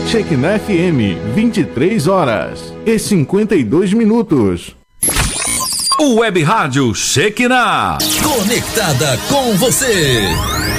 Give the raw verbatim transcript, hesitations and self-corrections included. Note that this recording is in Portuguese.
Shekinah F M, vinte e três horas e cinquenta e dois minutos. O Web Rádio Shekinah, conectada com você.